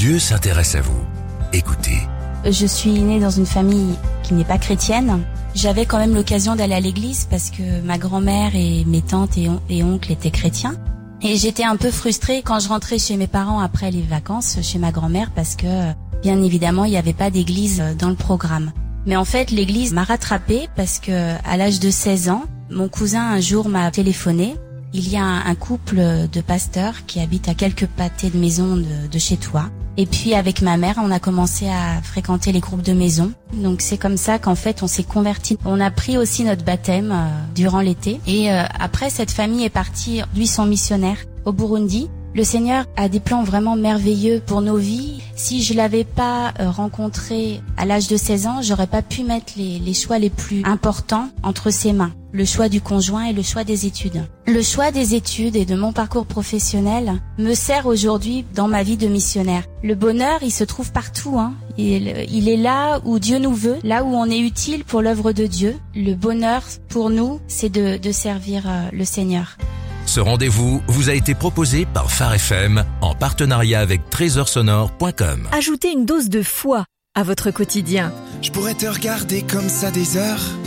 Dieu s'intéresse à vous. Écoutez. Je suis née dans une famille qui n'est pas chrétienne. J'avais quand même l'occasion d'aller à l'église parce que ma grand-mère et mes tantes et oncles étaient chrétiens. Et j'étais un peu frustrée quand je rentrais chez mes parents après les vacances, chez ma grand-mère, parce que, bien évidemment, il n'y avait pas d'église dans le programme. Mais en fait, l'église m'a rattrapée parce que, à l'âge de 16 ans, mon cousin un jour m'a téléphoné. Il y a un couple de pasteurs qui habitent à quelques pâtés de maison de chez toi. Et puis avec ma mère, on a commencé à fréquenter les groupes de maison. Donc c'est comme ça qu'en fait on s'est convertis. On a pris aussi notre baptême durant l'été. Et après, cette famille est partie, lui sont missionnaires au Burundi. Le Seigneur a des plans vraiment merveilleux pour nos vies. Si je l'avais pas rencontré à l'âge de 16 ans, j'aurais pas pu mettre les choix les plus importants entre ses mains. Le choix du conjoint et le choix des études. Le choix des études et de mon parcours professionnel me sert aujourd'hui dans ma vie de missionnaire. Le bonheur, il se trouve partout, hein. Il est là où Dieu nous veut, là où on est utile pour l'œuvre de Dieu. Le bonheur, pour nous, c'est de servir le Seigneur. Ce rendez-vous vous a été proposé par Phare FM en partenariat avec trésorsonore.com. Ajoutez une dose de foi à votre quotidien. Je pourrais te regarder comme ça des heures.